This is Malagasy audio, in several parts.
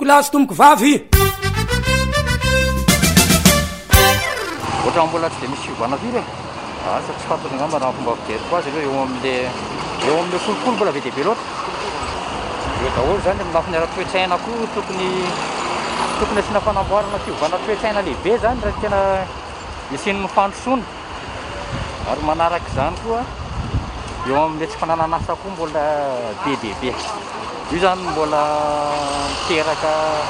lahy sy tomboko vavy ohatra mbola tsy dia misy fiovana firy asa tsy fantatra angamba raha fomba fijeriko azy aloha eo amin'le kolokolo mbola be dia be loatra eo daholo zany amin'ny lafiny ara-toetsaina koa tokony asiana fanamboarana fiovana toetsaina lehibe zany raha tena isian'ny fandrosoana ary manaraka izany koa eo amin'le tsy fananana asa koa mbola be dia be io zany mbola miteraka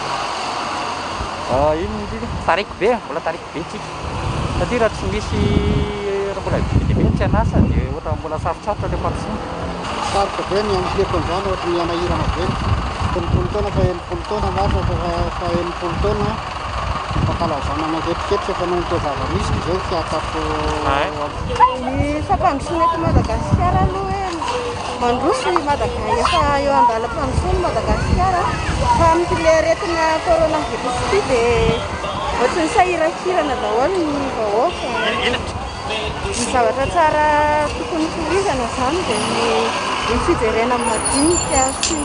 tariko be mbola tariko be tsika satria raha tsy misy raha mbola be dia be tsy anasa dia ohatra mbola sarotsarotra le fandrosoana sarotra be ny amileko an'izany ohatra ny amahirana be telopolo taona fa enipolo taona maro fa enipolo taona fankalazana mangetriketrika fa noho zava-misy izay fiatako ny fampandrosoana eto Madagasikara aloha hoe mandroso efa eo andalam-pandrosoana Madagasikara fa amin'ile aretina coronavirus ity dia ohatrany sahirakirana daholo ny vahoaka ny zavatra tsara tokony torizana zany dia ny fijerena madinika sy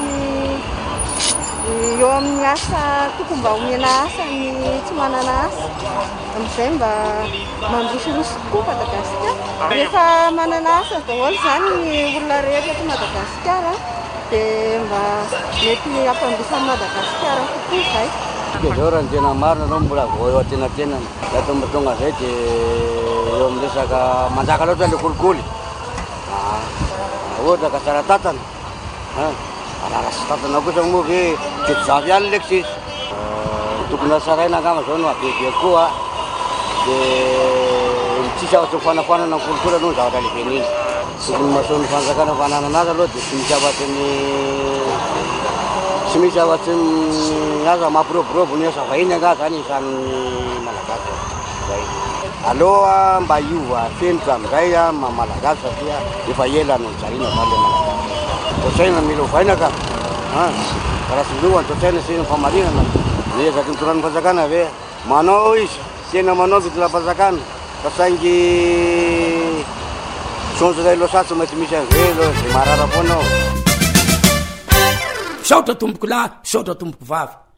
eo amin'ny asa tokony mba omena asa ny tsy manana asa amin'izay mba mandrosoroso tokoa Madagasikara rehefa manana asa daholo zany ny olona rehetra eto Madagasikara dia mba mety ampandrosan'i Madagasikara kokoa izay dia zao raha ny tena marina anao mbola vao eo atenatenany da tomba tonga zay dia eo amin'ny resaka manjaka loatra le kolikoly ohatra ka tsara tatana arara sy tatana kosa moa ve ketizavy ihany leky sisy tokony asaraina angamba zao no abebe koa dia tsisy afatry ny fanafanana ny kolikoly aloha ny zavatra lehibe n'iny tokony mahasoan'ny fanjakana fananana azy aloha dia tsy misy afatry ny aza mampiroborobo ny asa vahiny anga zany isan'ny malagasy zay aloha mba iova fenitra amin'izay malagasy satria efa ela no jarina zany le malagasy totsaina mila ovaina ka raha sy lohan totsaina sy ny famarinana miezaky nitonan'ny fanjakana ve manao izy tena manao fitolam-panjakana fa saingy sonjy losatsy mety misy an'izay aloha dia marara foana ao saotra tomboko lahy saotra tomboko vavy